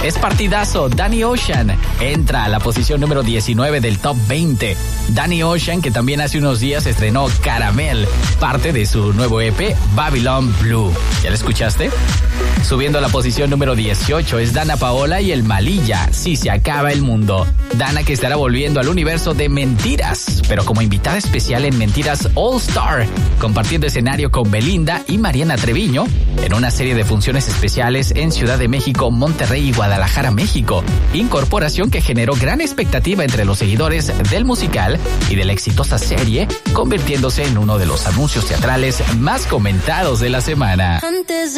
Es partidazo. Danny Ocean entra a la posición número 19 del Top 20. Danny Ocean, que también hace unos días estrenó Caramel, parte de su nuevo EP Babylon Blue. ¿Ya lo escuchaste? Subiendo a la posición número 18 es Dana Paola y el Malilla, Si se acaba el mundo. Dana, que estará volviendo al universo de Mentiras, pero como invitada especial en Mentiras All Star, compartiendo escenario con Belinda y Mariana Treviño en una serie de funciones especiales en Ciudad de México, Monterrey y Guadalajara, México. Incorporación que generó gran expectativa entre los seguidores del musical y de la exitosa serie, convirtiéndose en uno de los anuncios teatrales más comentados de la semana.